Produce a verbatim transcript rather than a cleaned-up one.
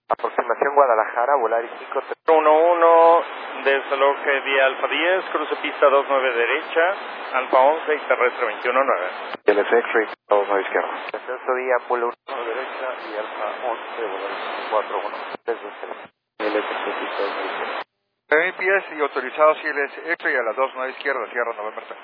Aproximación Guadalajara, Volaris cinco uno uno, desaloje vía Alfa diez, cruce pista dos nueve derecha, Alfa once y terrestre veintiuno nueve. El F X dos nueve izquierda. Descenso vía Polo uno derecha y Alfa once, Volaris cuatro uno. tres dos tres. El F X dos nueve izquierda. nueve pies y autorizado C L S X-ray a las dos nueve izquierda, Sierra November.